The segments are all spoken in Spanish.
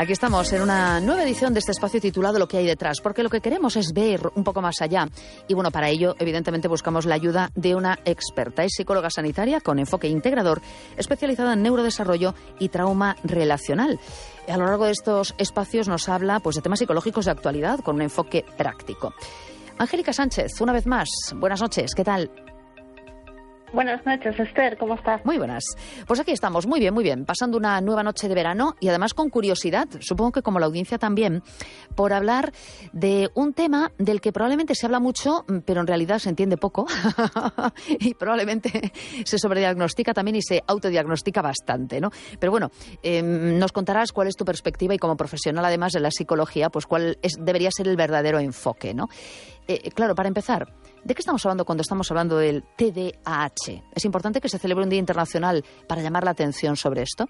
Aquí estamos en una nueva edición de este espacio titulado Lo que hay detrás, porque lo que queremos es ver un poco más allá. Y bueno, para ello, evidentemente, buscamos la ayuda de una experta. Es psicóloga sanitaria con enfoque integrador, especializada en neurodesarrollo y trauma relacional. A lo largo de estos espacios nos habla pues, de temas psicológicos de actualidad con un enfoque práctico. Angélica Sánchez, una vez más, buenas noches, ¿qué tal? Buenas noches, Esther, ¿cómo estás? Muy buenas. Pues aquí estamos, muy bien, pasando una nueva noche de verano y además con curiosidad, supongo que como la audiencia también, por hablar de un tema del que probablemente se habla mucho, pero en realidad se entiende poco y probablemente se sobrediagnostica también y se autodiagnostica bastante, ¿no? Pero bueno, nos contarás cuál es tu perspectiva y como profesional además de la psicología, pues debería ser el verdadero enfoque, ¿no? Claro, para empezar, ¿de qué estamos hablando cuando estamos hablando del TDAH? ¿Es importante que se celebre un día internacional para llamar la atención sobre esto?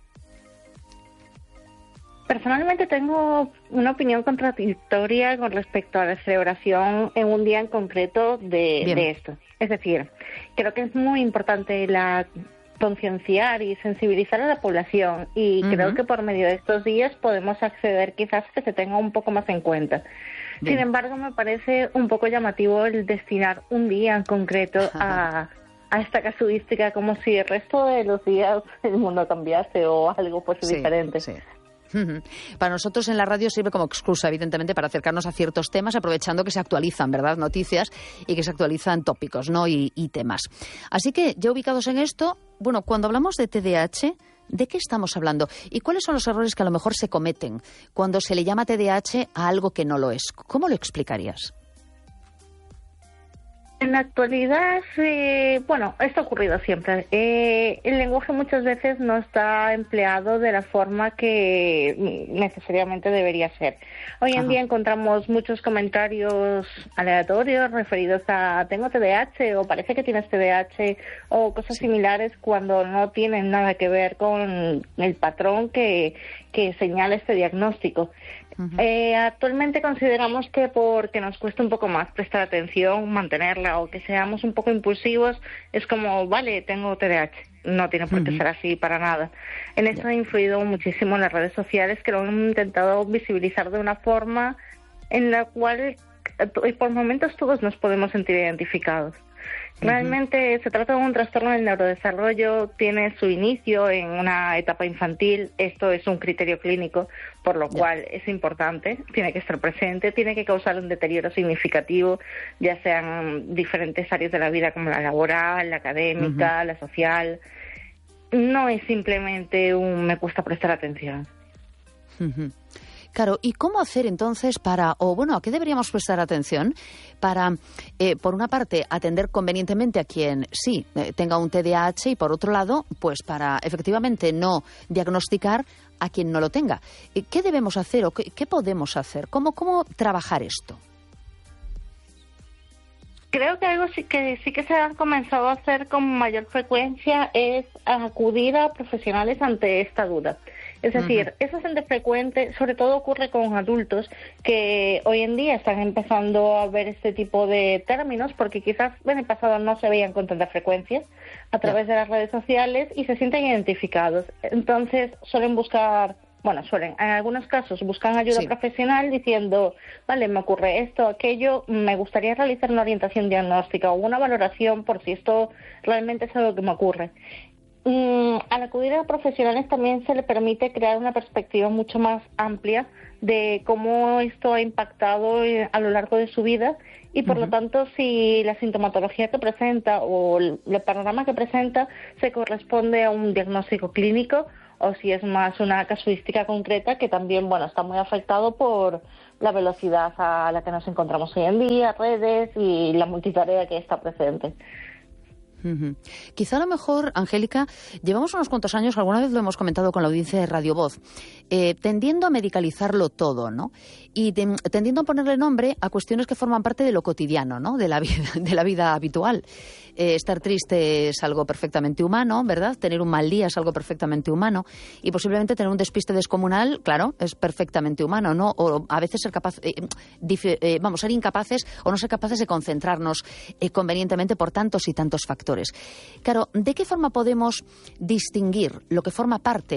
Personalmente tengo una opinión contradictoria con respecto a la celebración en un día en concreto de esto. Es decir, creo que es muy importante concienciar y sensibilizar a la población y creo que por medio de estos días podemos acceder quizás a que se tenga un poco más en cuenta. Sin embargo, me parece un poco llamativo el destinar un día en concreto a esta casuística, como si el resto de los días el mundo cambiase o algo pues diferente. Sí. Para nosotros en la radio sirve como excusa, evidentemente, para acercarnos a ciertos temas, aprovechando que se actualizan, ¿verdad?, noticias y que se actualizan tópicos, ¿no?, y temas. Así que, ya ubicados en esto, bueno, cuando hablamos de TDAH, ¿de qué estamos hablando? ¿Y cuáles son los errores que a lo mejor se cometen cuando se le llama TDAH a algo que no lo es? ¿Cómo lo explicarías? En la actualidad, esto ha ocurrido siempre. El lenguaje muchas veces no está empleado de la forma que necesariamente debería ser. Hoy en día encontramos muchos comentarios aleatorios referidos a tengo TDAH o parece que tienes TDAH o cosas similares cuando no tienen nada que ver con el patrón que señala este diagnóstico. Actualmente consideramos que porque nos cuesta un poco más prestar atención, mantenerla o que seamos un poco impulsivos, es como, vale, tengo TDAH. No tiene por qué ser así para nada. En eso ha influido muchísimo las redes sociales que lo han intentado visibilizar de una forma en la cual por momentos todos nos podemos sentir identificados. Realmente se trata de un trastorno del neurodesarrollo, tiene su inicio en una etapa infantil, esto es un criterio clínico, por lo cual es importante, tiene que estar presente, tiene que causar un deterioro significativo, ya sean diferentes áreas de la vida como la laboral, la académica, la social. No es simplemente me cuesta prestar atención. Claro, ¿y cómo hacer entonces ¿a qué deberíamos prestar atención para, por una parte, atender convenientemente a quien sí tenga un TDAH y, por otro lado, pues para efectivamente no diagnosticar a quien no lo tenga? ¿Qué debemos hacer o qué podemos hacer? ¿Cómo trabajar esto? Creo que algo sí que se ha comenzado a hacer con mayor frecuencia es acudir a profesionales ante esta duda. Es decir, es bastante frecuente, sobre todo ocurre con adultos que hoy en día están empezando a ver este tipo de términos porque quizás en el pasado no se veían con tanta frecuencia a través de las redes sociales y se sienten identificados. Entonces en algunos casos buscan ayuda profesional diciendo, vale, me ocurre esto, aquello, me gustaría realizar una orientación diagnóstica o una valoración por si esto realmente es algo que me ocurre. Al acudir a profesionales también se le permite crear una perspectiva mucho más amplia de cómo esto ha impactado a lo largo de su vida y por lo tanto si la sintomatología que presenta o el panorama que presenta se corresponde a un diagnóstico clínico o si es más una casuística concreta que también está muy afectado por la velocidad a la que nos encontramos hoy en día, redes y la multitarea que está presente. Quizá a lo mejor, Angélica, llevamos unos cuantos años, alguna vez lo hemos comentado con la audiencia de Radio Voz, tendiendo a medicalizarlo todo, ¿no? Y tendiendo a ponerle nombre a cuestiones que forman parte de lo cotidiano, ¿no? De la vida habitual. Estar triste es algo perfectamente humano, ¿verdad? Tener un mal día es algo perfectamente humano. Y posiblemente tener un despiste descomunal, claro, es perfectamente humano, ¿no? O a veces ser incapaces o no ser capaces de concentrarnos convenientemente por tantos y tantos factores. Claro, ¿de qué forma podemos distinguir lo que forma parte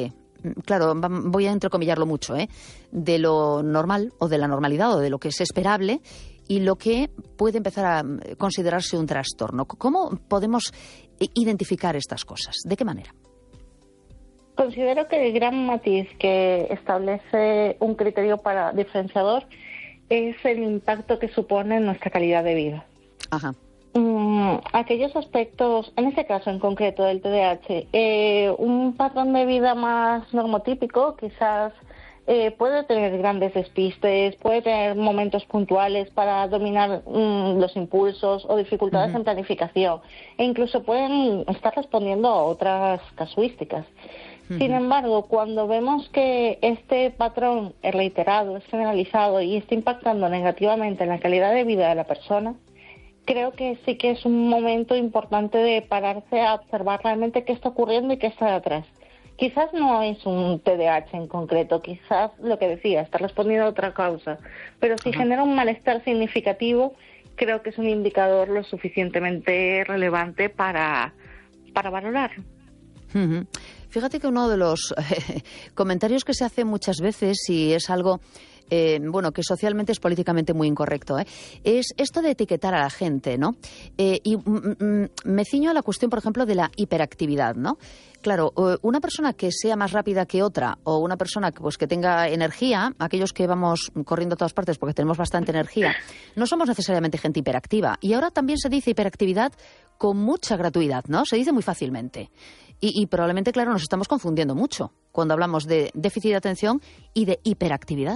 claro, voy a entrecomillarlo mucho, de lo normal o de la normalidad o de lo que es esperable y lo que puede empezar a considerarse un trastorno. ¿Cómo podemos identificar estas cosas? ¿De qué manera? Considero que el gran matiz que establece un criterio para diferenciador es el impacto que supone en nuestra calidad de vida. Ajá. Aquellos aspectos, en este caso en concreto del TDAH, un patrón de vida más normotípico quizás puede tener grandes despistes, puede tener momentos puntuales para dominar los impulsos o dificultades en planificación, e incluso pueden estar respondiendo a otras casuísticas. Sin embargo, cuando vemos que este patrón es reiterado, es generalizado y está impactando negativamente en la calidad de vida de la persona, creo que sí que es un momento importante de pararse a observar realmente qué está ocurriendo y qué está detrás. Quizás no es un TDAH en concreto, quizás lo que decía, está respondiendo a otra causa, pero si genera un malestar significativo, creo que es un indicador lo suficientemente relevante para valorar. Fíjate que uno de los comentarios que se hace muchas veces, y es algo que socialmente es políticamente muy incorrecto, es esto de etiquetar a la gente, ¿no? Y me ciño a la cuestión, por ejemplo, de la hiperactividad, ¿no? Claro, una persona que sea más rápida que otra o una persona que tenga energía, aquellos que vamos corriendo a todas partes porque tenemos bastante energía, no somos necesariamente gente hiperactiva. Y ahora también se dice hiperactividad con mucha gratuidad, ¿no? Se dice muy fácilmente. Y probablemente, claro, nos estamos confundiendo mucho cuando hablamos de déficit de atención y de hiperactividad.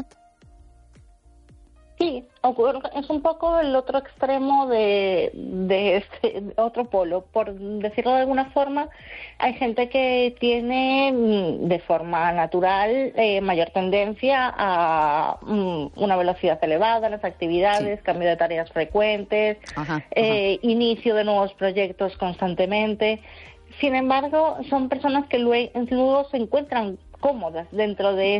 Sí, es un poco el otro extremo de este otro polo. Por decirlo de alguna forma, hay gente que tiene de forma natural mayor tendencia a una velocidad elevada en las actividades, cambio de tareas frecuentes, inicio de nuevos proyectos constantemente. Sin embargo, son personas que luego se encuentran cómodas dentro de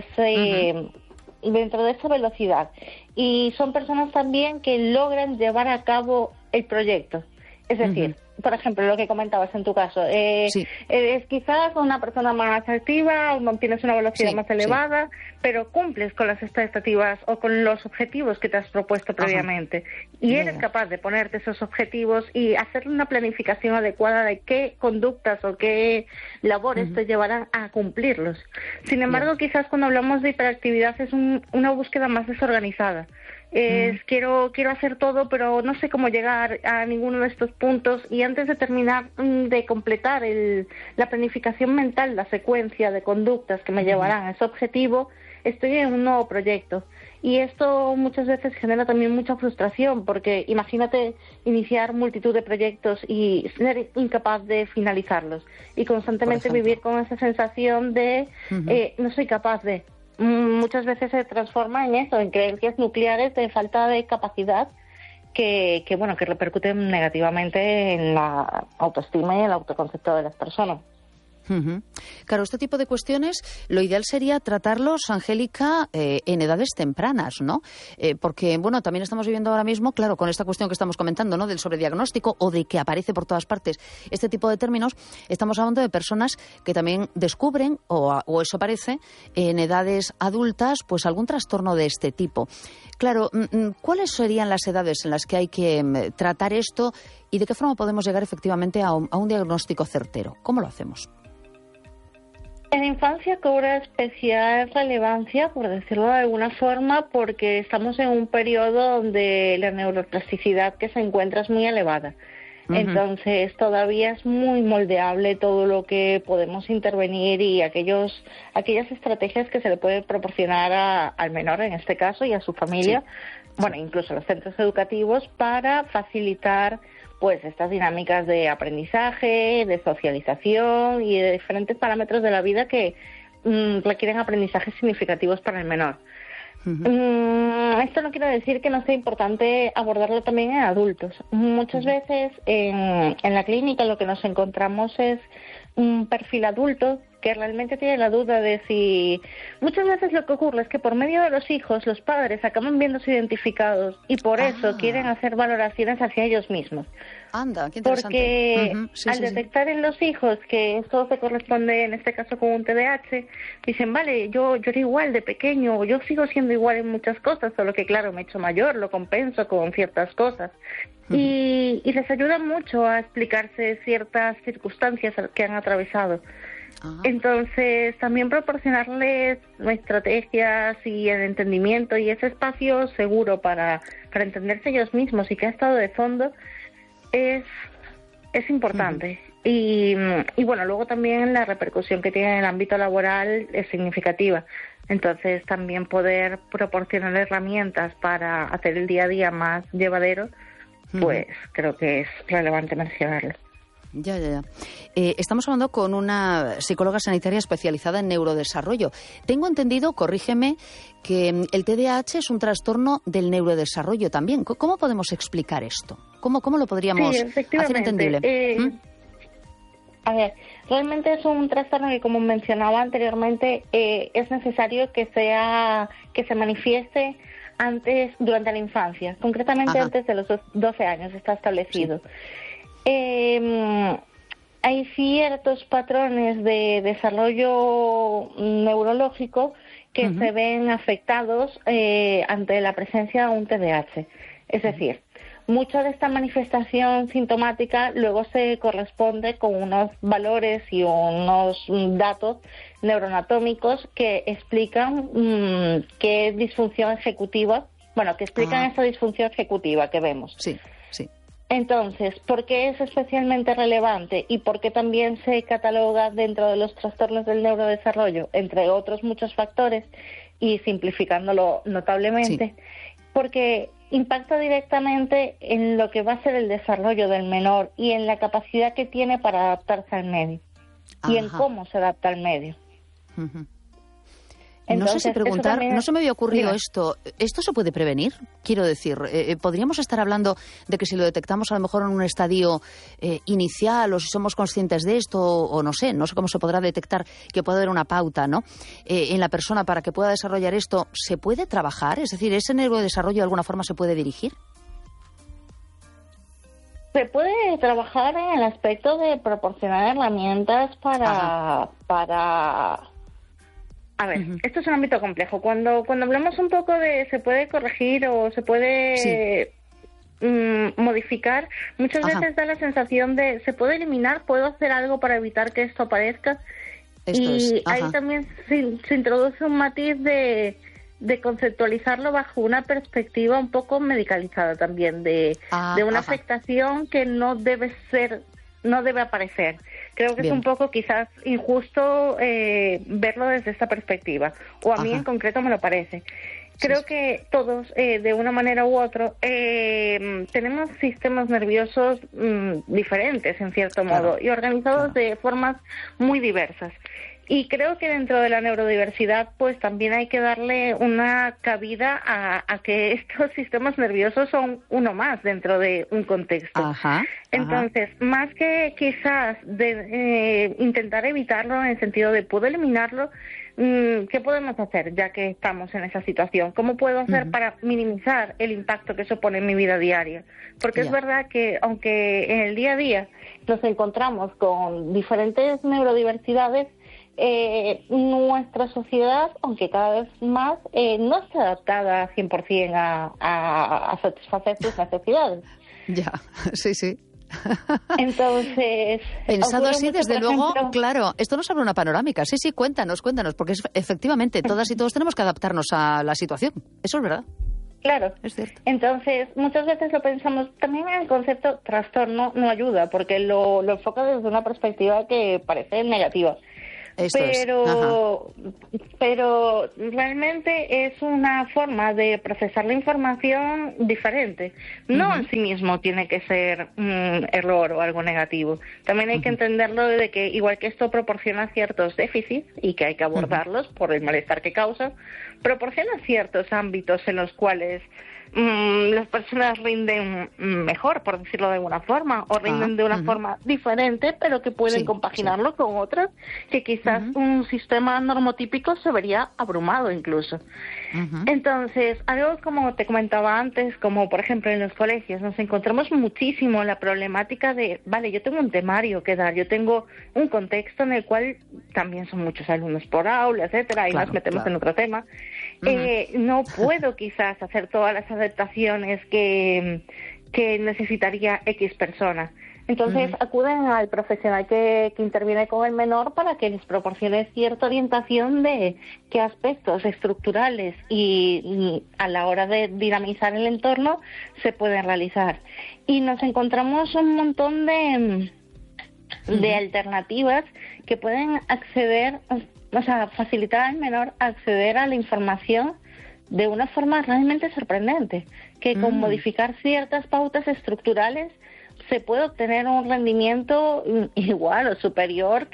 esa velocidad, y son personas también que logran llevar a cabo el proyecto. Es decir, por ejemplo, lo que comentabas en tu caso, eres quizás una persona más activa, tienes una velocidad más elevada, pero cumples con las expectativas o con los objetivos que te has propuesto previamente. Y eres capaz de ponerte esos objetivos y hacer una planificación adecuada de qué conductas o qué labores te llevarán a cumplirlos. Sin embargo, quizás cuando hablamos de hiperactividad es una búsqueda más desorganizada. Quiero hacer todo, pero no sé cómo llegar a ninguno de estos puntos, y antes de terminar de completar la planificación mental, la secuencia de conductas que me llevarán a ese objetivo, estoy en un nuevo proyecto. Y esto muchas veces genera también mucha frustración, porque imagínate iniciar multitud de proyectos y ser incapaz de finalizarlos, y constantemente vivir con esa sensación de no soy capaz de. Muchas veces se transforma en eso, en creencias nucleares de falta de capacidad que repercuten negativamente en la autoestima y el autoconcepto de las personas. Claro, este tipo de cuestiones, lo ideal sería tratarlos, Angélica, en edades tempranas, ¿no? Porque, también estamos viviendo ahora mismo, claro, con esta cuestión que estamos comentando, ¿no?, del sobrediagnóstico o de que aparece por todas partes este tipo de términos, estamos hablando de personas que también descubren, o eso parece, en edades adultas, pues algún trastorno de este tipo. Claro, ¿cuáles serían las edades en las que hay que tratar esto y de qué forma podemos llegar efectivamente a un diagnóstico certero? ¿Cómo lo hacemos? En la infancia cobra especial relevancia, por decirlo de alguna forma, porque estamos en un periodo donde la neuroplasticidad que se encuentra es muy elevada. Entonces todavía es muy moldeable todo lo que podemos intervenir y aquellas estrategias que se le pueden proporcionar al menor en este caso y a su familia, incluso a los centros educativos, para facilitar pues estas dinámicas de aprendizaje, de socialización y de diferentes parámetros de la vida que requieren aprendizajes significativos para el menor. Esto no quiere decir que no sea importante abordarlo también en adultos. Muchas veces en la clínica lo que nos encontramos es un perfil adulto que realmente tiene la duda de si... Muchas veces lo que ocurre es que por medio de los hijos los padres acaban viéndose identificados y por eso quieren hacer valoraciones hacia ellos mismos. Anda, qué interesante. Porque al detectar en los hijos que esto se corresponde, en este caso, con un TDAH, dicen, vale, yo era igual de pequeño, yo sigo siendo igual en muchas cosas, solo que, claro, me he hecho mayor, lo compenso con ciertas cosas. Y les ayuda mucho a explicarse ciertas circunstancias que han atravesado. Entonces, también proporcionarles estrategias y el entendimiento y ese espacio seguro para entenderse ellos mismos y que ha estado de fondo es importante. Y bueno, luego también la repercusión que tiene en el ámbito laboral es significativa. Entonces, también poder proporcionar herramientas para hacer el día a día más llevadero, pues creo que es relevante mencionarlo. Ya. Estamos hablando con una psicóloga sanitaria especializada en neurodesarrollo. Tengo entendido, corrígeme, que el TDAH es un trastorno del neurodesarrollo también. ¿Cómo podemos explicar esto? ¿Cómo lo podríamos hacer entendible? A ver, realmente es un trastorno que, como mencionaba anteriormente, es necesario que se manifieste durante la infancia, concretamente antes de los 12 años está establecido. Sí. Hay ciertos patrones de desarrollo neurológico que se ven afectados ante la presencia de un TDAH. Es decir, mucha de esta manifestación sintomática luego se corresponde con unos valores y unos datos neuroanatómicos que explican qué disfunción ejecutiva, que explican esta disfunción ejecutiva que vemos. Sí. Entonces, ¿por qué es especialmente relevante y por qué también se cataloga dentro de los trastornos del neurodesarrollo, entre otros muchos factores, y simplificándolo notablemente? Sí. Porque impacta directamente en lo que va a ser el desarrollo del menor y en la capacidad que tiene para adaptarse al medio y en cómo se adapta al medio. Entonces, no sé si preguntar, no se me había ocurrido esto. ¿Esto se puede prevenir? Quiero decir, ¿podríamos estar hablando de que si lo detectamos a lo mejor en un estadio inicial o si somos conscientes de esto o no sé cómo se podrá detectar que puede haber una pauta, ¿no? En la persona para que pueda desarrollar esto, ¿se puede trabajar? Es decir, ¿ese neurodesarrollo de alguna forma se puede dirigir? Se puede trabajar en el aspecto de proporcionar herramientas para A ver, esto es un ámbito complejo. Cuando hablamos un poco de se puede corregir o se puede modificar, muchas veces da la sensación de se puede eliminar, puedo hacer algo para evitar que esto aparezca. Ahí también se introduce un matiz de conceptualizarlo bajo una perspectiva un poco medicalizada también, de una afectación que no debe aparecer. Creo que es un poco quizás injusto verlo desde esta perspectiva, o a mí en concreto me lo parece. Creo que todos, de una manera u otra, tenemos sistemas nerviosos diferentes, en cierto modo, y organizados de formas muy diversas. Y creo que dentro de la neurodiversidad, pues también hay que darle una cabida a que estos sistemas nerviosos son uno más dentro de un contexto. Entonces, más que quizás de intentar evitarlo en el sentido de puedo eliminarlo, ¿qué podemos hacer ya que estamos en esa situación? ¿Cómo puedo hacer para minimizar el impacto que supone en mi vida diaria? Porque es verdad que aunque en el día a día nos encontramos con diferentes neurodiversidades, nuestra sociedad, aunque cada vez más, no está adaptada 100% a satisfacer sus necesidades. Ya, sí. Entonces, pensado así, desde luego, claro, esto nos abre una panorámica. Sí, cuéntanos, porque efectivamente todas y todos tenemos que adaptarnos a la situación. Eso es verdad. Claro, es cierto. Entonces, muchas veces lo pensamos, también el concepto trastorno no ayuda, porque lo enfoca desde una perspectiva que parece negativa. Pero realmente es una forma de procesar la información diferente. No en sí mismo tiene que ser un error o algo negativo. También hay que entenderlo de que igual que esto proporciona ciertos déficits y que hay que abordarlos por el malestar que causa, proporciona ciertos ámbitos en los cuales las personas rinden mejor, por decirlo de alguna forma, o rinden de una forma diferente, pero que pueden compaginarlo con otras, que quizás un sistema normotípico se vería abrumado incluso. Entonces, algo como te comentaba antes, como por ejemplo en los colegios, nos encontramos muchísimo la problemática de, vale, yo tengo un temario que dar, yo tengo un contexto en el cual también son muchos alumnos por aula, etcétera, y nos metemos en otro tema. No puedo quizás hacer todas las adaptaciones que necesitaría X persona. Entonces acuden al profesional que interviene con el menor para que les proporcione cierta orientación de qué aspectos estructurales y a la hora de dinamizar el entorno se pueden realizar. Y nos encontramos un montón de alternativas que pueden acceder, o sea, facilitar al menor acceder a la información de una forma realmente sorprendente, que con modificar ciertas pautas estructurales se puede obtener un rendimiento igual o superior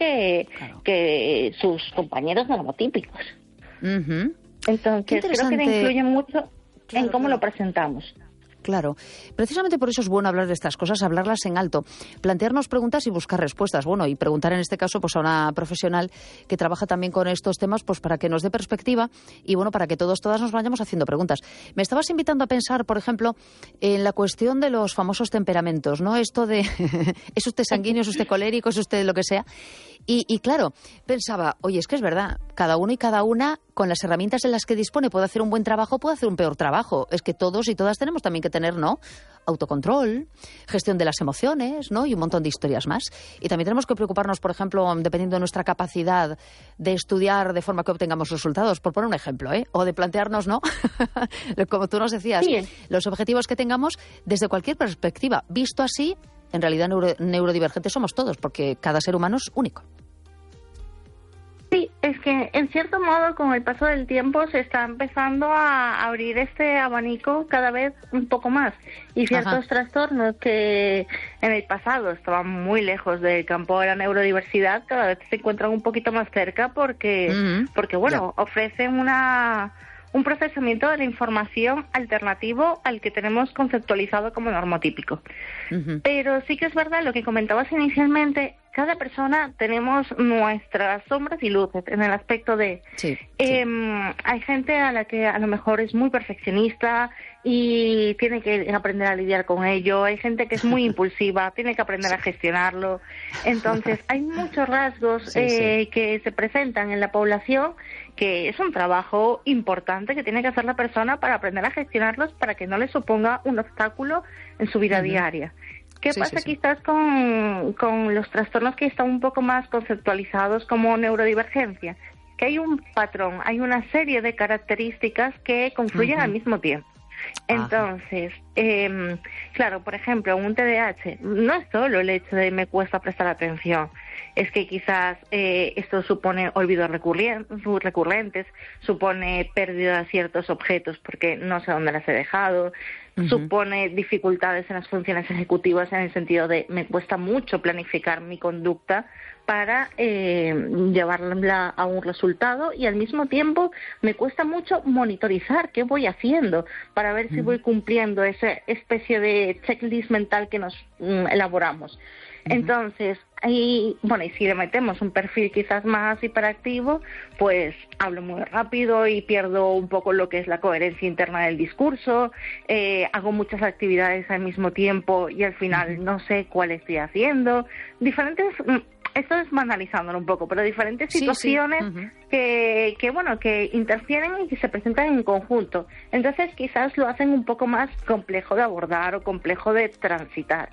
que sus compañeros normotípicos. Entonces, creo que influye mucho en cómo lo presentamos. Claro. Precisamente por eso es bueno hablar de estas cosas, hablarlas en alto, plantearnos preguntas y buscar respuestas. Bueno, y preguntar en este caso pues a una profesional que trabaja también con estos temas, pues para que nos dé perspectiva y bueno, para que todas nos vayamos haciendo preguntas. Me estabas invitando a pensar, por ejemplo, en la cuestión de los famosos temperamentos, ¿no? Esto de ¿es usted sanguíneo, es usted colérico, es usted lo que sea? Y claro, pensaba, oye, es que es verdad, cada uno y cada una, con las herramientas en las que dispone, puede hacer un buen trabajo, puede hacer un peor trabajo. Es que todos y todas tenemos también que tener, ¿no?, autocontrol, gestión de las emociones, ¿no?, y un montón de historias más. Y también tenemos que preocuparnos, por ejemplo, dependiendo de nuestra capacidad de estudiar de forma que obtengamos resultados, por poner un ejemplo, ¿eh?, o de plantearnos, ¿no?, como tú nos decías, los objetivos que tengamos desde cualquier perspectiva. Visto así, en realidad neurodivergentes somos todos, porque cada ser humano es único. Sí, es que en cierto modo con el paso del tiempo se está empezando a abrir este abanico cada vez un poco más y ciertos trastornos que en el pasado estaban muy lejos del campo de la neurodiversidad cada vez se encuentran un poquito más cerca porque bueno, ofrecen un procesamiento de la información alternativo al que tenemos conceptualizado como normotípico. Pero sí que es verdad lo que comentabas inicialmente, cada persona tenemos nuestras sombras y luces en el aspecto de... hay gente a la que a lo mejor es muy perfeccionista y tiene que aprender a lidiar con ello, hay gente que es muy impulsiva, tiene que aprender a gestionarlo. Entonces, hay muchos rasgos que se presentan en la población que es un trabajo importante que tiene que hacer la persona para aprender a gestionarlos para que no le suponga un obstáculo en su vida diaria. ¿Qué pasa quizás con los trastornos que están un poco más conceptualizados como neurodivergencia? Que hay un patrón, hay una serie de características que confluyen al mismo tiempo. Entonces, claro, por ejemplo, un TDAH no es solo el hecho de me cuesta prestar atención, es que quizás esto supone olvidos recurrentes, supone pérdida de ciertos objetos porque no sé dónde las he dejado, supone dificultades en las funciones ejecutivas en el sentido de me cuesta mucho planificar mi conducta para llevarla a un resultado y al mismo tiempo me cuesta mucho monitorizar qué voy haciendo para ver si voy cumpliendo esa especie de checklist mental que nos elaboramos. Entonces, y si le metemos un perfil quizás más hiperactivo, pues hablo muy rápido y pierdo un poco lo que es la coherencia interna del discurso, hago muchas actividades al mismo tiempo y al final no sé cuál estoy haciendo. Esto es banalizándolo un poco, pero diferentes situaciones que interfieren y que se presentan en conjunto. Entonces quizás lo hacen un poco más complejo de abordar o complejo de transitar.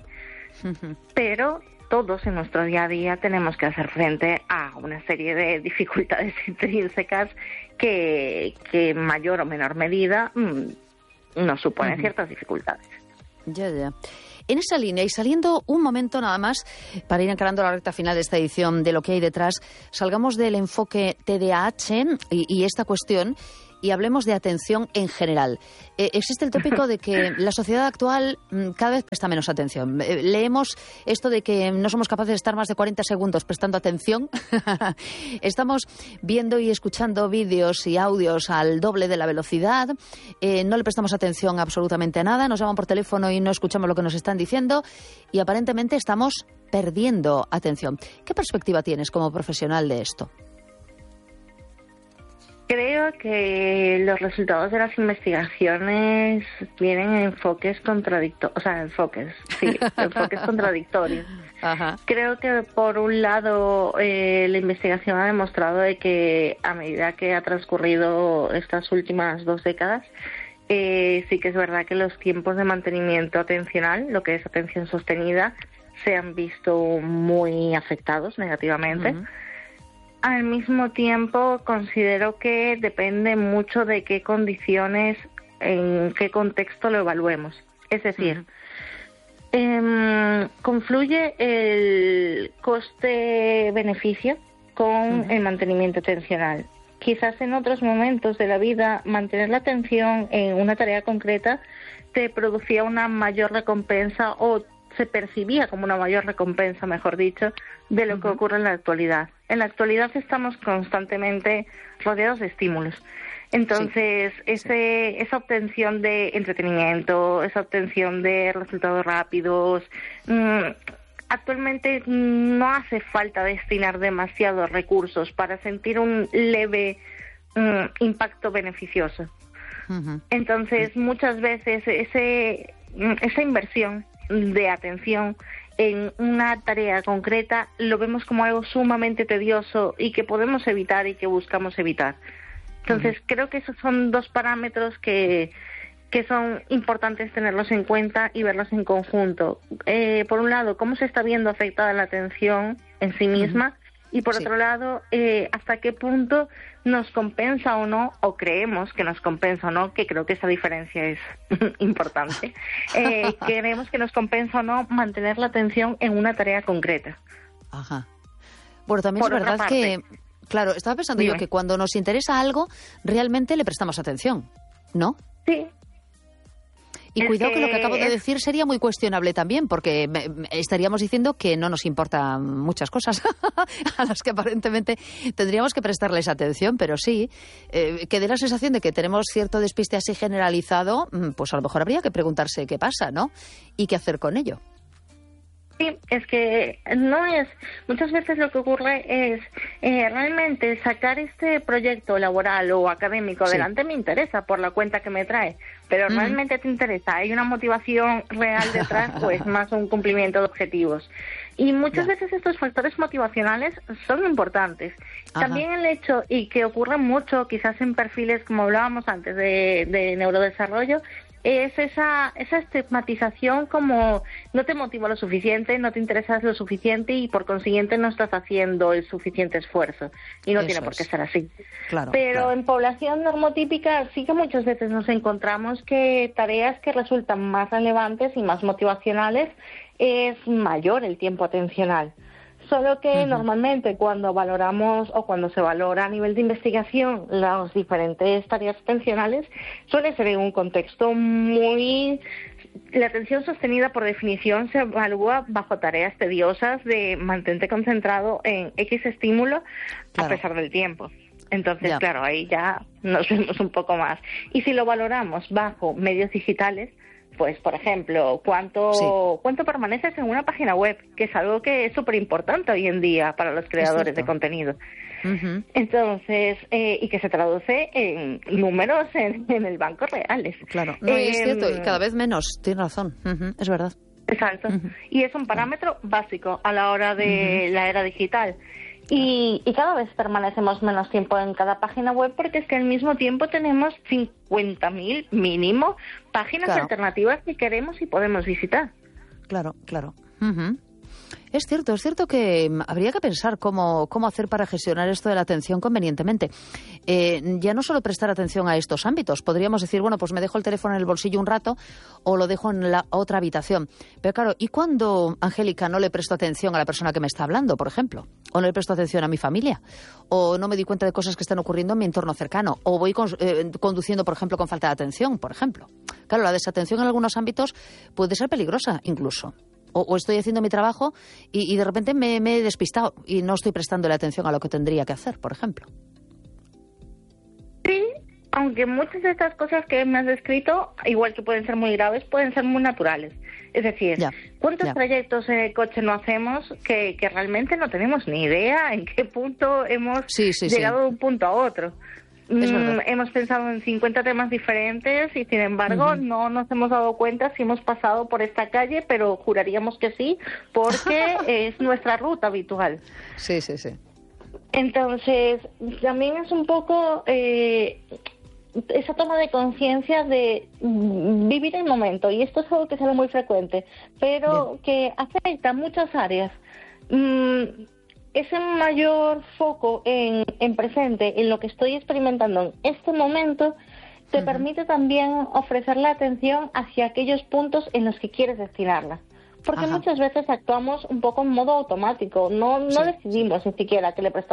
Pero todos en nuestro día a día tenemos que hacer frente a una serie de dificultades intrínsecas que en mayor o menor medida nos suponen ciertas dificultades. Ya. En esa línea, y saliendo un momento nada más, para ir encarando la recta final de esta edición de Lo que hay detrás, salgamos del enfoque TDAH y esta cuestión y hablemos de atención en general. Existe el tópico de que la sociedad actual cada vez presta menos atención. Leemos esto de que no somos capaces de estar más de 40 segundos prestando atención. Estamos viendo y escuchando vídeos y audios al doble de la velocidad. No le prestamos atención absolutamente a nada. Nos llaman por teléfono y no escuchamos lo que nos están diciendo. Y aparentemente estamos perdiendo atención. ¿Qué perspectiva tienes como profesional de esto? Creo que los resultados de las investigaciones tienen enfoques contradictorios. Ajá. Creo que por un lado la investigación ha demostrado de que a medida que ha transcurrido estas últimas 2 décadas, sí que es verdad que los tiempos de mantenimiento atencional, lo que es atención sostenida, se han visto muy afectados negativamente. Uh-huh. Al mismo tiempo, considero que depende mucho de qué condiciones, en qué contexto lo evaluemos. Es decir, confluye el coste-beneficio con el mantenimiento atencional. Quizás en otros momentos de la vida, mantener la atención en una tarea concreta te producía una mayor recompensa o se percibía como una mayor recompensa, mejor dicho, de lo que ocurre en la actualidad. En la actualidad estamos constantemente rodeados de estímulos. Entonces, esa obtención de entretenimiento, esa obtención de resultados rápidos, actualmente no hace falta destinar demasiados recursos para sentir un leve impacto beneficioso. Entonces, muchas veces esa inversión de atención en una tarea concreta lo vemos como algo sumamente tedioso y que podemos evitar y que buscamos evitar. Entonces, creo que esos son 2 parámetros que son importantes tenerlos en cuenta y verlos en conjunto. Por un lado, cómo se está viendo afectada la atención en sí misma, y por otro lado, hasta qué punto nos compensa o no, o creemos que nos compensa o no, que creo que esa diferencia es importante, creemos que nos compensa o no mantener la atención en una tarea concreta. Ajá. Bueno, también es verdad que, claro, estaba pensando yo que cuando nos interesa algo, realmente le prestamos atención, ¿no? Sí. Y cuidado que lo que acabo de decir sería muy cuestionable también, porque estaríamos diciendo que no nos importan muchas cosas a las que aparentemente tendríamos que prestarles atención, pero sí, que dé la sensación de que tenemos cierto despiste así generalizado, pues a lo mejor habría que preguntarse qué pasa, ¿no? Y qué hacer con ello. Sí, es que no es... Muchas veces lo que ocurre es realmente sacar este proyecto laboral o académico adelante me interesa por la cuenta que me trae, pero realmente te interesa, hay una motivación real detrás o es más un cumplimiento de objetivos. Y muchas veces estos factores motivacionales son importantes. Ajá. También el hecho, y que ocurre mucho quizás en perfiles como hablábamos antes de neurodesarrollo, es esa estigmatización como no te motiva lo suficiente, no te interesas lo suficiente y por consiguiente no estás haciendo el suficiente esfuerzo. Y no tiene por qué ser así. Claro, pero en población normotípica sí que muchas veces nos encontramos que tareas que resultan más relevantes y más motivacionales es mayor el tiempo atencional. Solo que normalmente cuando valoramos o cuando se valora a nivel de investigación las diferentes tareas atencionales suele ser en un contexto muy... La atención sostenida por definición se evalúa bajo tareas tediosas de mantente concentrado en X estímulo a pesar del tiempo. Entonces, claro, ahí ya nos vemos un poco más. Y si lo valoramos bajo medios digitales, pues, por ejemplo, ¿cuánto permaneces en una página web? Que es algo que es súper importante hoy en día para los creadores de contenido. Entonces, y que se traduce en números en el banco reales. Claro, no, es cierto, y cada vez menos, tienes razón, es verdad. Exacto, y es un parámetro básico a la hora de la era digital. Y cada vez permanecemos menos tiempo en cada página web porque es que al mismo tiempo tenemos 50.000 mínimo páginas alternativas que queremos y podemos visitar. Claro. Es cierto que habría que pensar cómo hacer para gestionar esto de la atención convenientemente. Ya no solo prestar atención a estos ámbitos. Podríamos decir, bueno, pues me dejo el teléfono en el bolsillo un rato o lo dejo en la otra habitación. Pero claro, ¿y cuando, Angélica, no le presto atención a la persona que me está hablando, por ejemplo? ¿O no le presto atención a mi familia? ¿O no me di cuenta de cosas que están ocurriendo en mi entorno cercano? ¿O voy conduciendo, por ejemplo, con falta de atención, por ejemplo? Claro, la desatención en algunos ámbitos puede ser peligrosa, incluso. O estoy haciendo mi trabajo y de repente me he despistado y no estoy prestando la atención a lo que tendría que hacer, por ejemplo. Sí, aunque muchas de estas cosas que me has descrito, igual que pueden ser muy graves, pueden ser muy naturales. Es decir, ¿cuántos trayectos en el coche no hacemos que realmente no tenemos ni idea en qué punto hemos llegado de un punto a otro? Hemos pensado en 50 temas diferentes y, sin embargo, no nos hemos dado cuenta si hemos pasado por esta calle, pero juraríamos que sí, porque es nuestra ruta habitual. Sí. Entonces, también es un poco esa toma de conciencia de vivir el momento, y esto es algo que sale muy frecuente, pero que afecta a muchas áreas. Ese mayor foco en presente, en lo que estoy experimentando en este momento, te permite también ofrecer la atención hacia aquellos puntos en los que quieres destinarla. Porque muchas veces actuamos un poco en modo automático, no decidimos ni siquiera que le prestamos